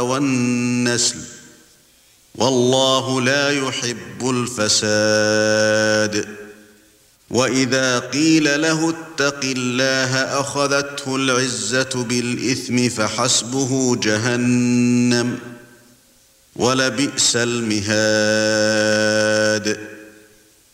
والنسل والله لا يحب الفساد وإذا قيل له اتق الله أخذته العزة بالإثم فحسبه جهنم ولبئس المهاد